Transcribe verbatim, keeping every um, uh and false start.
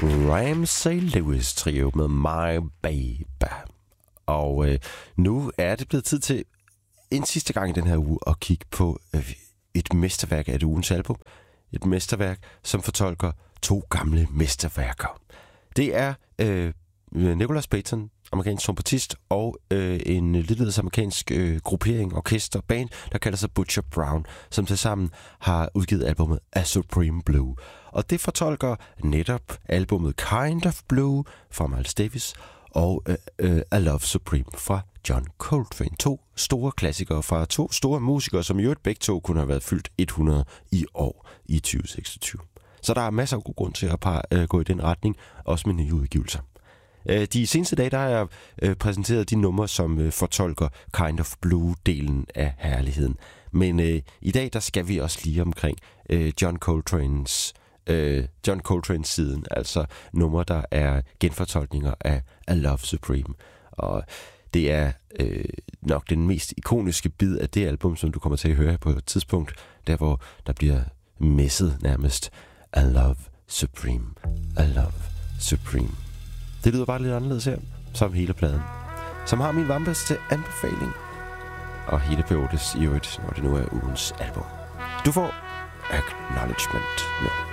Ramsey Lewis trio med My Baby. Og øh, nu er det blevet tid til en sidste gang i den her uge at kigge på øh, et mesterværk af et ugens album. Et mesterværk, som fortolker to gamle mesterværker. Det er øh, Nicholas Payton, amerikansk trompetist, og øh, en lidt amerikansk øh, gruppering, orkester, band, der kalder sig Butcher Brown, som tilsammen har udgivet albumet A Supreme Blue. Og det fortolker netop albumet Kind of Blue fra Miles Davis og øh, øh, A Love Supreme fra John Coltrane. To store klassikere fra to store musikere, som i øvrigt begge to kunne have været fyldt hundrede i år i tyve seksogtyve. Så der er masser af god grund til at par, øh, gå i den retning, også med nye udgivelser. De seneste dage, der har jeg øh, præsenteret de numre, som øh, fortolker Kind of Blue-delen af herligheden. Men øh, i dag, der skal vi også lige omkring øh, John Coltrane's øh, John Coltrane's siden, altså numre, der er genfortolkninger af A Love Supreme. Og det er øh, nok den mest ikoniske bid af det album, som du kommer til at høre på et tidspunkt, der hvor der bliver messet nærmest A Love Supreme, A Love Supreme. Det lyder bare lidt anderledes her, som hele pladen, som har min varmeste anbefaling, og hele periodes i øvrigt, når det nu er ugens album. Du får Acknowledgement nu.